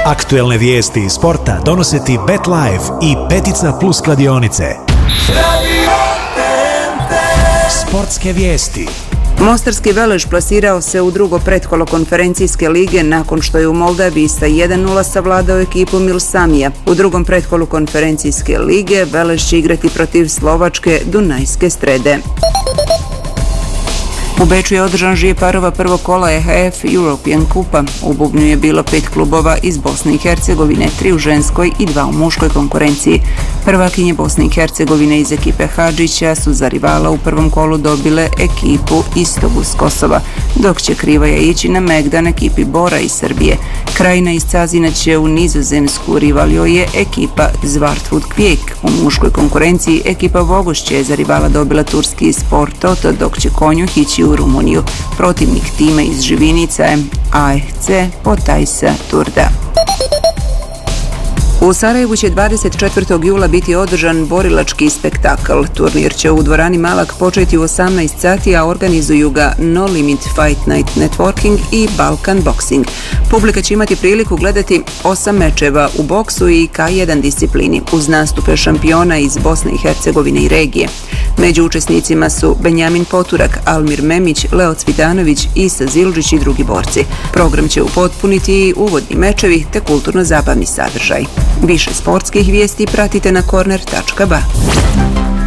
Aktuelne vijesti iz sporta donose ti BetLife i Petica Plus kladionice. Sportske vijesti. Mostarski Velež plasirao se u drugo pretkolo konferencijske lige nakon što je u Moldaviji sa 1:0 savladao ekipu Milsamija. U drugom pretkolu konferencijske lige Velež će igrati protiv slovačke Dunajske Strede. U Beču je održan žije parova prvog kola EHF European Kupa. U bubnju je bilo 5 klubova iz Bosne i Hercegovine, 3 u ženskoj i 2 u muškoj konkurenciji. Prvakinje Bosne i Hercegovine iz ekipe Hadžića su za rivala u prvom kolu dobile ekipu Istogu s Kosova, dok će Krivaja ići na Megdan ekipi Bora iz Srbije. Krajina iz Cazina će u Nizozemsku, rivalio je ekipa Zvartfut Kvijek. U muškoj konkurenciji ekipa Vogošće je za rivala dobila turski Sportot, dok će Konjuh ići u Rumuniju. Protivnik tima iz Živinica je AFC Potajsa Turda. U Sarajevu će 24. jula biti održan borilački spektakl. Turnir će u dvorani Malak početi u 18 sati, a organizuju ga No Limit Fight Night Networking i Balkan Boxing. Publika će imati priliku gledati 8 mečeva u boksu i K1 disciplini, uz nastupe šampiona iz Bosne i Hercegovine i regije. Među učesnicima su Benjamin Poturak, Almir Memić, Leo Cvitanović, Isa Zildžić i drugi borci. Program će upotpuniti i uvodni mečevi te kulturno-zabavni sadržaj. Više sportskih vijesti pratite na corner.ba.